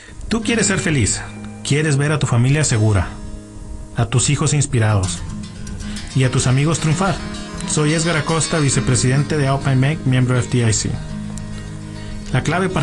Tú quieres ser feliz, quieres ver a tu familia segura, a tus hijos inspirados y a tus amigos triunfar. Soy Edgar Acosta, vicepresidente de Alpine Bank, miembro FDIC. La clave para